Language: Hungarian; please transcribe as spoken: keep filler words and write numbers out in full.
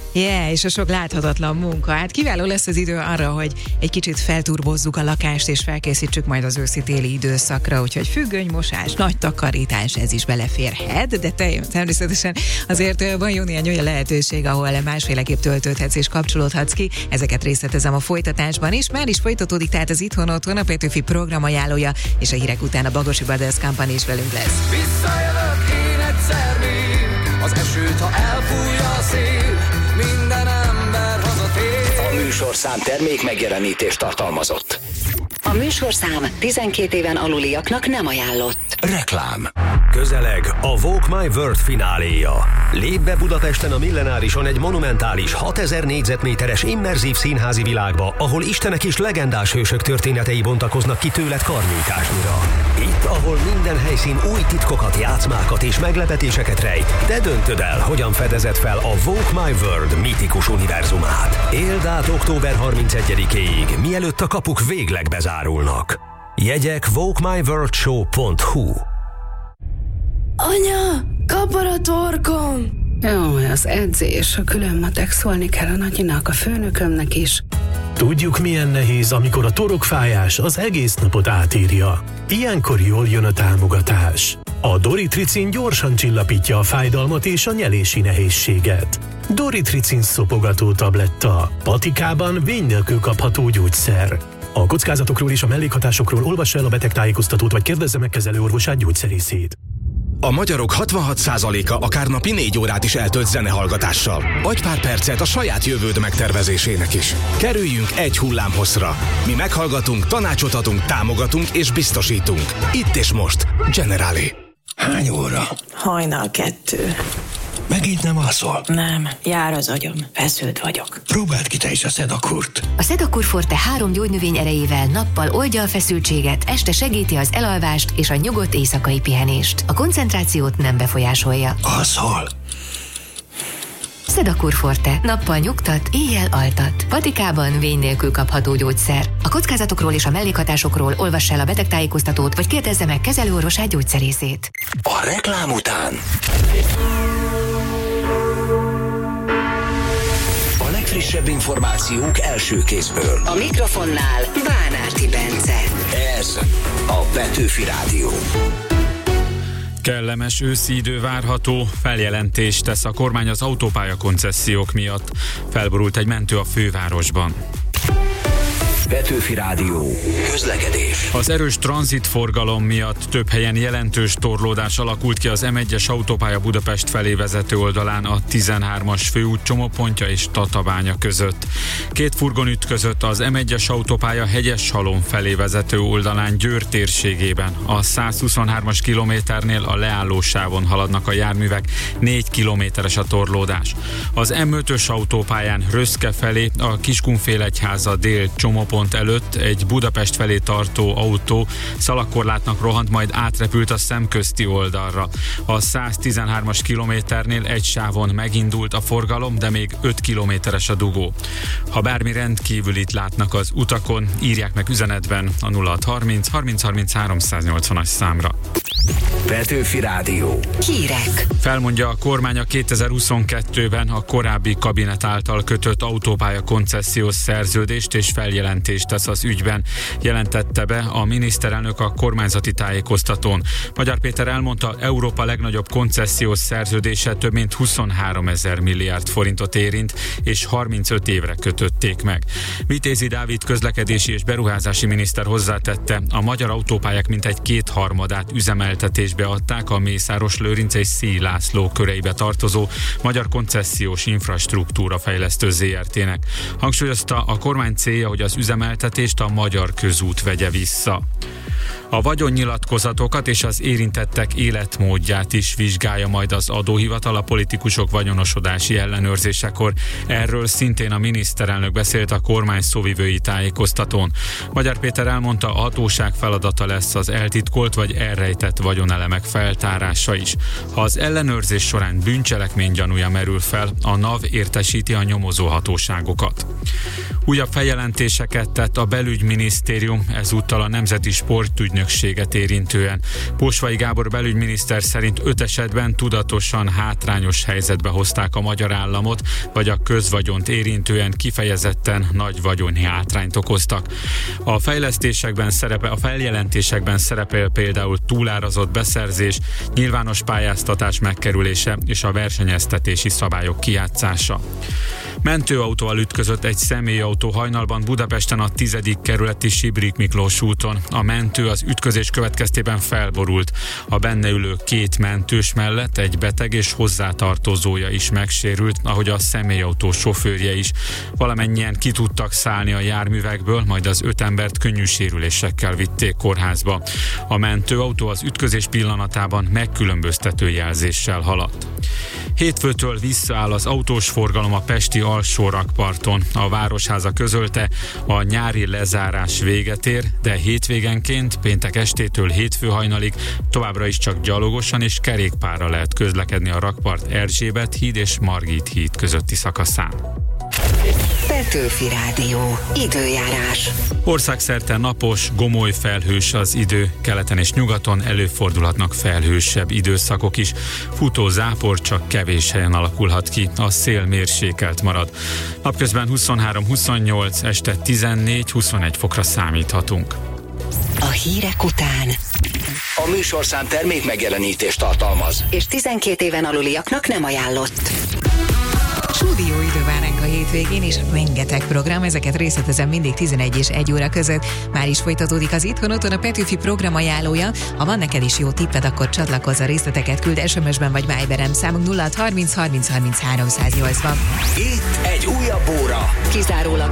Yeah, és a sok láthatatlan munka. Hát kiváló lesz az idő arra, hogy egy kicsit felturbozzuk a lakást, és felkészítsük majd az őszi-téli időszakra, úgyhogy függönymosás, nagy takarítás, ez is beleférhet, de természetesen azért van jó néhány olyan lehetőség, ahol másféleképp töltődhetsz és kapcsolódhatsz ki. Ezeket részletezem a folytatásban is. Már is folytatódik tehát az Itthon Otthon, a Petőfi program ajánlója, és a hírek után a Bagosi Brothers Company is velünk lesz. Visszajövök én egyszer még, az esőt, ha elfújja a szél, minden ember hazatér. A műsorszám termék megjelenítést tartalmazott. A műsorszám tizenkét éven aluliaknak nem ajánlott. Reklám. Közeleg a Walk My World fináléja. Lépj be Budapesten a Millenárison egy monumentális hatezer négyzetméteres immerzív színházi világba, ahol istenek és legendás hősök történetei bontakoznak ki tőled karnyújtásnyira. Itt, ahol minden helyszín új titkokat, játszmákat és meglepetéseket rejt, de döntöd el, hogyan fedezed fel a Walk My World mítikus univerzumát. Éld át október harmincegyedikéig, mielőtt a kapuk végleg bezárulnak. Jegyek walk my world show pont hu. Anya, kapar a torkom! Jó, az edzés, a külön matek, szólni kell a nagyinak, a főnökömnek is. Tudjuk, milyen nehéz, amikor a torokfájás az egész napot átírja. Ilyenkor jól jön a támogatás. A Doritricin gyorsan csillapítja a fájdalmat és a nyelési nehézséget. Doritricin szopogató tabletta. Patikában vény nélkül kapható gyógyszer. A kockázatokról és a mellékhatásokról olvassa el a betegtájékoztatót, vagy kérdezze meg kezelőorvosát, gyógyszerészét. A magyarok hatvanhat százaléka akár napi négy órát is eltölt zenehallgatással. Adj pár percet a saját jövőd megtervezésének is. Kerüljünk egy hullámhosszra. Mi meghallgatunk, tanácsot adunk, támogatunk és biztosítunk. Itt és most. Generali. Hány óra? Hajnal kettő. Megint nem alszol? Nem, jár az agyam. Feszült vagyok. Próbáld ki te is a Sedakurt. A Sedakur Forte három gyógynövény erejével nappal oldja a feszültséget, este segíti az elalvást és a nyugodt éjszakai pihenést. A koncentrációt nem befolyásolja. Alszol? Sedakur Forte. Nappal nyugtat, éjjel altat. Patikában vény nélkül kapható gyógyszer. A kockázatokról és a mellékhatásokról olvassa el a betegtájékoztatót, vagy kérdezze meg kezelőorvosát, gyógyszerészét. A reklám után a legfrissebb információk első kézből. A mikrofonnál Bánárti Bence. Ez a Petőfi Rádió. Kellemes őszi idő várható, feljelentést tesz a kormány az autópálya koncesziók miatt. Felborult egy mentő a fővárosban. Petőfi Rádió. Közlekedés. Az erős tranzitforgalom miatt több helyen jelentős torlódás alakult ki az M egyes autópálya Budapest felé vezető oldalán a tizenhármas főút csomópontja és Tatabánya között. Két furgon ütközött az M egyes autópálya Hegyeshalom felé vezető oldalán Győr térségében. A százhuszonhármas kilométernél a leállósávon haladnak a járművek, négy kilométeres a torlódás. Az M ötös autópályán Röszke felé a Kiskunfélegyháza dél csomópont előtt egy Budapest felé tartó autó szalagkorlátnak rohant, majd átrepült a szemközti oldalra. A száztizenhármas kilométernél egy sávon megindult a forgalom, de még öt kilométeres a dugó. Ha bármi rendkívülit látnak az utakon, írják meg üzenetben a nulla hatszázharminc harminc harminchárom száznyolcvanas számra. Petőfi Rádió. Hírek. Felmondja a kormány a kétezer-huszonkettőben a korábbi kabinet által kötött autópálya koncesziós szerződést és feljelentést tesz az ügyben. Jelentette be a miniszterelnök a kormányzati tájékoztatón. Magyar Péter elmondta, Európa legnagyobb koncesziós szerződése több mint huszonháromezer milliárd forintot érint, és harmincöt évre kötötték meg. Vitézi Dávid közlekedési és beruházási miniszter hozzátette, a magyar autópályák mintegy kétharmadát üzemeltetésbe adták a Mészáros Lőrinc és Szíj László köreibe tartozó Magyar Koncesziós Infrastruktúra Fejlesztő zé er té-nek. Hangsúlyozta, a kormány célja, hogy az üzemeltetést a Magyar Közút vegye vissza. A vagyonnyilatkozatokat és az érintettek életmódját is vizsgálja majd az adóhivatal a politikusok vagyonosodási ellenőrzésekor. Erről szintén a miniszterelnök beszélt a kormány szóvivői tájékoztatón. Magyar Péter elmondta, a hatóság feladata lesz az eltitkolt vagy elrejtett vagyonelemek feltárása is. Ha az ellenőrzés során bűncselekmény gyanúja merül fel, a NAV értesíti a nyomozó hatóságokat. Újabb feljelentéseket tett a belügyminisztérium, ezúttal a Nemzeti Sportügynökség ügynökséget érintően. Bosvai Gábor belügyminiszter szerint öt esetben tudatosan hátrányos helyzetbe hozták a magyar államot, vagy a közvagyont érintően kifejezetten nagy vagyoni hátrányt okoztak. A fejlesztésekben szerepe, a feljelentésekben szerepel például túlárazott beszerzés, nyilvános pályáztatás megkerülése és a versenyeztetési szabályok kijátszása. Mentőautóval ütközött egy személyautó hajnalban Budapesten a tizedik kerületi Sibrik Miklós úton. A mentő az ütközés következtében felborult. A benne ülő két mentős mellett egy beteg és hozzátartozója is megsérült, ahogy a személyautó sofőrje is. Valamennyien ki tudtak szállni a járművekből, majd az öt embert könnyű sérülésekkel vitték kórházba. A mentőautó az ütközés pillanatában megkülönböztető jelzéssel haladt. Hétfőtől visszaáll az autós forgalom a pesti alsó rakparton. A Városháza közölte, a nyári lezárás véget ér, de hétvégenként, péntek estétől hétfő hajnalig továbbra is csak gyalogosan és kerékpárra lehet közlekedni a rakpart Erzsébet híd és Margit híd közötti szakaszán. Petőfi Rádió. Időjárás. Országszerte napos, gomoly felhős az idő, keleten és nyugaton előfordulhatnak felhősebb időszakok is. Futó zápor csak kevés helyen alakulhat ki, a szél mérsékelt marad. Napközben huszonhárom huszonnyolc, este tizennégy huszonegy fokra számíthatunk. A hírek után A műsorszám termék megjelenítést tartalmaz, és tizenkét éven aluliaknak nem ajánlott. Súdi jó idő vár ránk a hétvégén, és rengeteg program, ezeket részletezem mindig tizenegy és egy óra között. Már is folytatódik az Itthon Otthon, a Petőfi program ajánlója. Ha van neked is jó tipped, akkor csatlakozz, a részleteket küld es em es-ben vagy Viberem, számunk nulla hat harminc harminc harminc háromszáznyolcvan. itt egy újabb óra. Kizárólag